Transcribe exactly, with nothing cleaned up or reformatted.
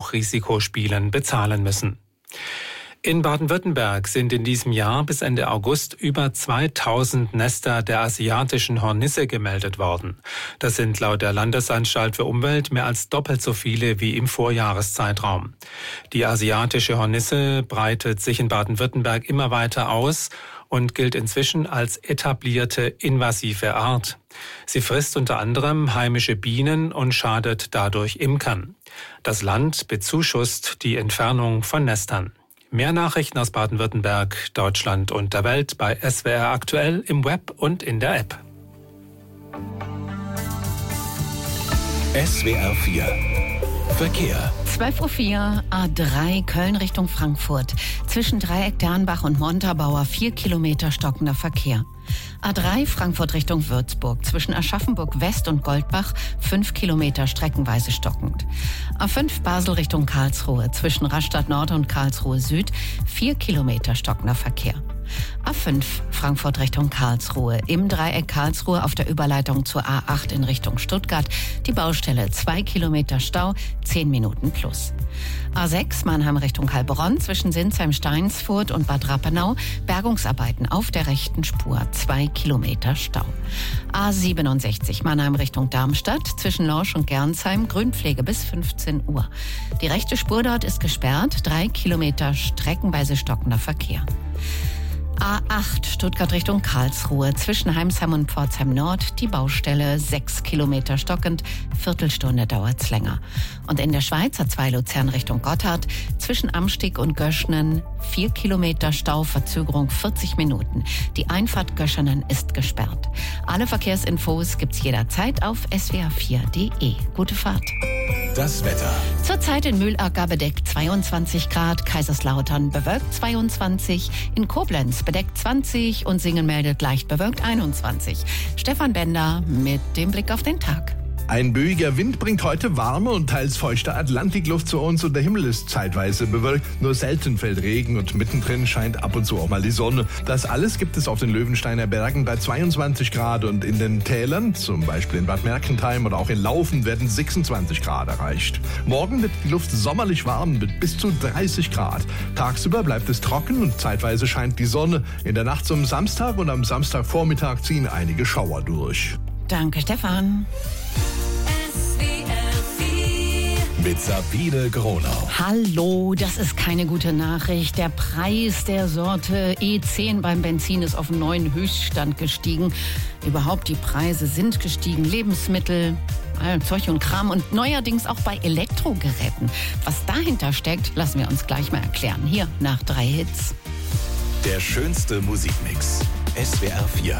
Hochrisikospielen bezahlen müssen. In Baden-Württemberg sind in diesem Jahr bis Ende August über zweitausend Nester der asiatischen Hornisse gemeldet worden. Das sind laut der Landesanstalt für Umwelt mehr als doppelt so viele wie im Vorjahreszeitraum. Die asiatische Hornisse breitet sich in Baden-Württemberg immer weiter aus und gilt inzwischen als etablierte invasive Art. Sie frisst unter anderem heimische Bienen und schadet dadurch Imkern. Das Land bezuschusst die Entfernung von Nestern. Mehr Nachrichten aus Baden-Württemberg, Deutschland und der Welt bei S W R aktuell im Web und in der App. S W R vier Verkehr. zwölf Uhr vier, A drei Köln Richtung Frankfurt. Zwischen Dreieck Dernbach und Montabaur vier Kilometer stockender Verkehr. A drei Frankfurt Richtung Würzburg. Zwischen Aschaffenburg West und Goldbach fünf Kilometer streckenweise stockend. A fünf Basel Richtung Karlsruhe. Zwischen Rastatt Nord und Karlsruhe Süd vier Kilometer stockender Verkehr. A fünf Frankfurt Richtung Karlsruhe. Im Dreieck Karlsruhe auf der Überleitung zur A acht in Richtung Stuttgart. Die Baustelle zwei Kilometer Stau, zehn Minuten plus. A sechs Mannheim Richtung Heilbronn. Zwischen Sinsheim-Steinsfurt und Bad Rappenau. Bergungsarbeiten auf der rechten Spur, zwei Kilometer Stau. A siebenundsechzig Mannheim Richtung Darmstadt. Zwischen Lorsch und Gernsheim. Grünpflege bis fünfzehn Uhr. Die rechte Spur dort ist gesperrt. Drei Kilometer streckenweise stockender Verkehr. A acht Stuttgart Richtung Karlsruhe. Zwischen Heimsheim und Pforzheim Nord die Baustelle sechs Kilometer stockend. Viertelstunde dauert's länger. Und in der Schweiz A zwei Luzern Richtung Gotthard. Zwischen Amstig und Göschenen vier Kilometer Stau, Verzögerung vierzig Minuten. Die Einfahrt Göschenen ist gesperrt. Alle Verkehrsinfos gibt's jederzeit auf S W R vier Punkt de. Gute Fahrt. Das Wetter. Zurzeit in Mühlacker bedeckt zweiundzwanzig Grad, Kaiserslautern bewölkt zweiundzwanzig, in Koblenz bedeckt zwanzig und Singen meldet leicht bewölkt einundzwanzig. Stefan Bender mit dem Blick auf den Tag. Ein böiger Wind bringt heute warme und teils feuchte Atlantikluft zu uns und der Himmel ist zeitweise bewölkt. Nur selten fällt Regen und mittendrin scheint ab und zu auch mal die Sonne. Das alles gibt es auf den Löwensteiner Bergen bei zweiundzwanzig Grad und in den Tälern, zum Beispiel in Bad Mergentheim oder auch in Laufen, werden sechsundzwanzig Grad erreicht. Morgen wird die Luft sommerlich warm mit bis zu dreißig Grad. Tagsüber bleibt es trocken und zeitweise scheint die Sonne. In der Nacht zum Samstag und am Samstagvormittag ziehen einige Schauer durch. Danke, Stefan. Mit Sabine Gronau. Hallo, das ist keine gute Nachricht. Der Preis der Sorte E zehn beim Benzin ist auf einen neuen Höchststand gestiegen. Überhaupt die Preise sind gestiegen. Lebensmittel, Zeug und Kram und neuerdings auch bei Elektrogeräten. Was dahinter steckt, lassen wir uns gleich mal erklären. Hier nach drei Hits. Der schönste Musikmix. S W R vier.